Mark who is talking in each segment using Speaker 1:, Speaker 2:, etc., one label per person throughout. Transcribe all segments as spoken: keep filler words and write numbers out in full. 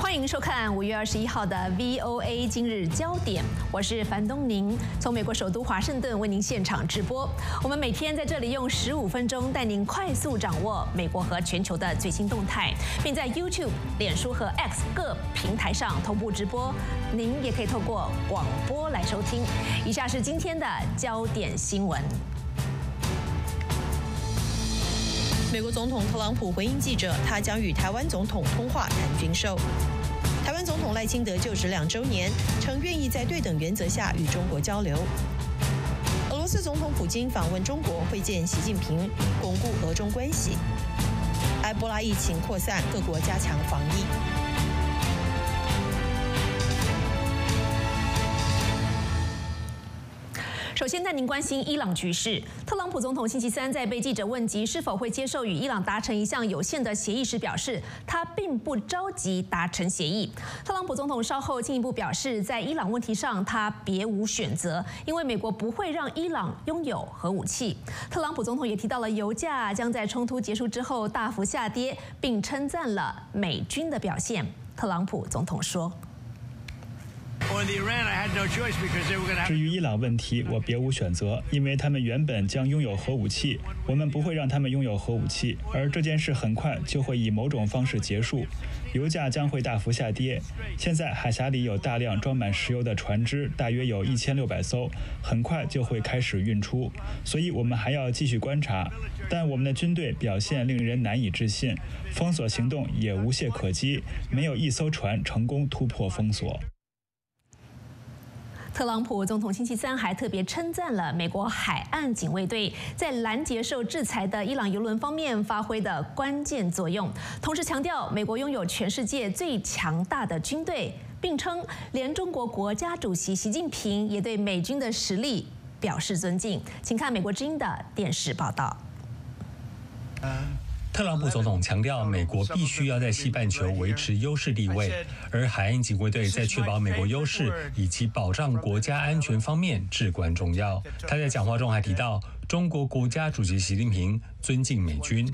Speaker 1: 欢迎收看五月二十一号的 V O A 今日焦点，我是樊东宁，从美国首都华盛顿为您现场直播。我们每天在这里用十五分钟带您快速掌握美国和全球的最新动态，并在 YouTube、脸书和 X 各平台上同步直播。您也可以透过广播来收听。以下是今天的焦点新闻。
Speaker 2: 美国总统特朗普回应记者，他将与台湾总统通话谈军售。台湾总统赖清德就职两周年，称愿意在对等原则下与中国交流。俄罗斯总统普京访问中国，会见习近平，巩固俄中关系。埃博拉疫情扩散，各国加强防疫。
Speaker 1: 首先带您关心伊朗局势。特朗普总统星期三在被记者问及是否会接受与伊朗达成一项有限的协议时，表示他并不着急达成协议。特朗普总统稍后进一步表示，在伊朗问题上他别无选择，因为美国不会让伊朗拥有核武器。特朗普总统也提到了油价将在冲突结束之后大幅下跌，并称赞了美军的表现。特朗普总统说。
Speaker 3: 至于伊朗问题，我别无选择，因为他们原本将拥有核武器，我们不会让他们拥有核武器，而这件事很快就会以某种方式结束，油价将会大幅下跌。现在海峡里有大量装满石油的船只，大约有一千六百艘，很快就会开始运出，所以我们还要继续观察。但我们的军队表现令人难以置信，封锁行动也无懈可击，没有一艘船成功突破封锁。
Speaker 1: 特朗普总统星期三还特别称赞了美国海岸警卫队在拦截受制裁的伊朗油轮方面发挥的关键作用，同时强调美国拥有全世界最强大的军队，并称连中国国家主席习近平也对美军的实力表示尊敬。请看美国之音的电视报道。
Speaker 4: 特朗普总统强调，美国必须要在西半球维持优势地位，而海岸警卫队在确保美国优势以及保障国家安全方面至关重要。他在讲话中还提到，中国国家主席习近平尊敬美军。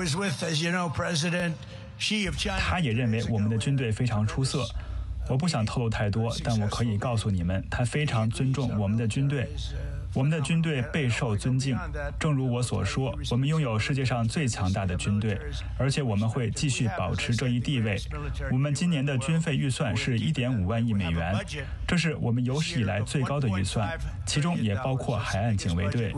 Speaker 3: 他也认为我们的军队非常出色。我不想透露太多，但我可以告诉你们，他非常尊重我们的军队。 我们的军队备受尊敬，正如我所说，我们拥有世界上最强大的军队，而且我们会继续保持这一地位。我们今年的军费预算是 一点五万亿美元，这是我们有史以来最高的预算，其中也包括海岸警卫队。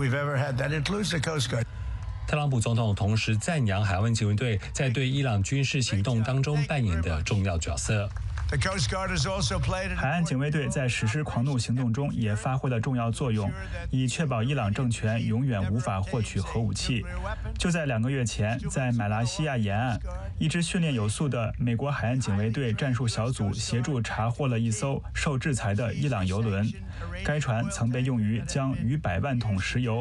Speaker 4: 特朗普总统同时赞扬海岸警卫队在对伊朗军事行动当中扮演的重要角色。
Speaker 3: 海岸警卫队在实施狂怒行动中也发挥了重要作用，以确保伊朗政权永远无法获取核武器。就在两个月前，在马来西亚沿岸，一支训练有素的美国海岸警卫队战术小组协助查获了一艘受制裁的伊朗油轮，该船曾被用于将逾百万桶石油